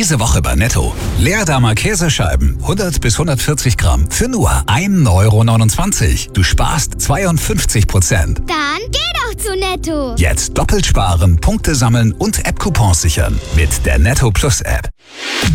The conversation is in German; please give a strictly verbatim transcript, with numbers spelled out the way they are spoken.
Diese Woche bei Netto. Leerdamer Käsescheiben, hundert bis hundertvierzig Gramm, für nur ein Euro neunundzwanzig. Du sparst zweiundfünfzig Prozent. Dann geh doch zu Netto. Jetzt doppelt sparen, Punkte sammeln und App-Coupons sichern. Mit der Netto Plus App.